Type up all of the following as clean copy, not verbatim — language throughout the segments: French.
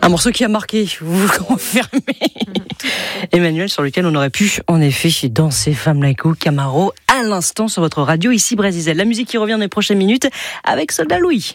Un morceau qui a marqué, vous le confirmez. Emmanuel, sur lequel on aurait pu, en effet, danser Femme Like You, Camaro, à l'instant sur votre radio, ici Brésil. La musique qui revient dans les prochaines minutes avec Soldat Louis.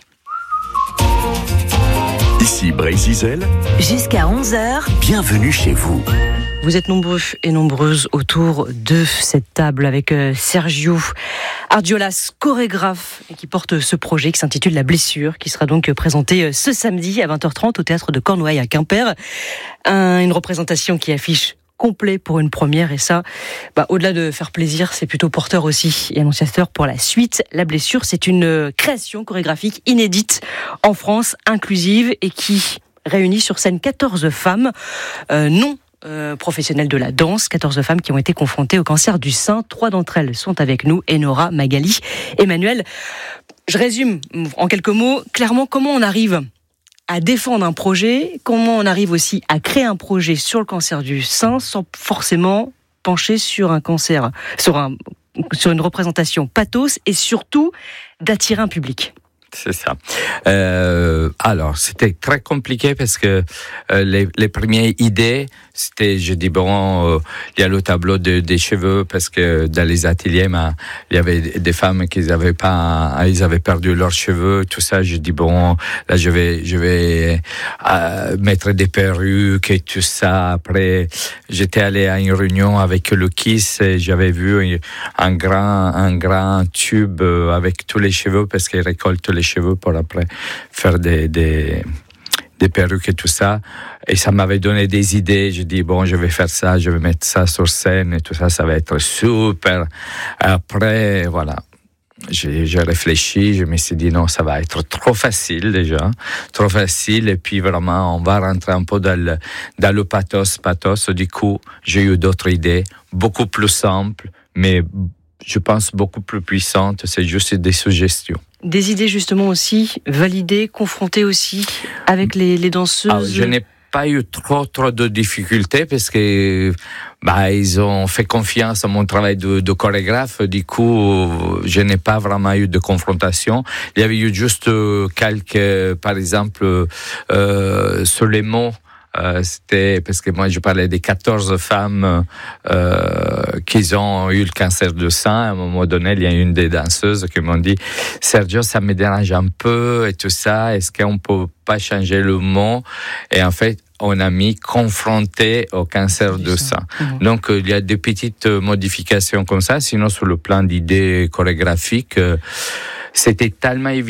Ici Brésil. Jusqu'à 11h. Bienvenue chez vous. Vous êtes nombreux et nombreuses autour de cette table avec Sergio Ardiolas, chorégraphe, et qui porte ce projet qui s'intitule La Blessure, qui sera donc présenté ce samedi à 20h30 au Théâtre de Cornouailles à Quimper. Une représentation qui affiche complet pour une première, et ça, au-delà de faire plaisir, c'est plutôt porteur aussi et annonciateur pour la suite. La Blessure, c'est une création chorégraphique inédite en France, inclusive, et qui réunit sur scène 14 femmes professionnelles de la danse, 14 femmes qui ont été confrontées au cancer du sein. 3 d'entre elles sont avec nous, Enora, Magali, Emmanuel. Je résume en quelques mots, clairement, comment on arrive à défendre un projet, comment on arrive aussi à créer un projet sur le cancer du sein sans forcément pencher sur un cancer, sur une représentation pathos, et surtout d'attirer un public. C'est ça. Alors, c'était très compliqué parce que les premières idées, c'était, je dis bon, il y a le tableau des cheveux parce que dans les ateliers, il y avait des femmes qui avaient perdu leurs cheveux, tout ça. Je dis bon, là je vais mettre des perruques et tout ça. Après, j'étais allé à une réunion avec le Kiss et j'avais vu un grand tube avec tous les cheveux parce qu'ils récoltent les cheveux pour après faire des perruques et tout ça, et ça m'avait donné des idées. Je dis bon, je vais faire ça, je vais mettre ça sur scène et tout ça, ça va être super. Après, voilà, j'ai réfléchi, je me suis dit non, ça va être trop facile déjà, trop facile, et puis vraiment on va rentrer un peu dans le pathos. Du coup, j'ai eu d'autres idées, beaucoup plus simples, mais je pense beaucoup plus puissantes. C'est juste des suggestions. Des idées justement aussi validées, confrontées aussi avec les danseuses. Alors, je n'ai pas eu trop de difficultés parce que ils ont fait confiance à mon travail de chorégraphe. Du coup, je n'ai pas vraiment eu de confrontation. Il y avait eu juste quelques, par exemple, sur les mots. C'était parce que moi je parlais des 14 femmes qui ont eu le cancer du sein. À un moment donné, il y a une des danseuses qui m'ont dit Sergio, ça me dérange un peu et tout ça, est-ce qu'on peut pas changer le mot? Et en fait, on a mis confronté au cancer du sein. Donc il y a des petites modifications comme ça. Sinon, sur le plan d'idées chorégraphiques, c'était tellement évident.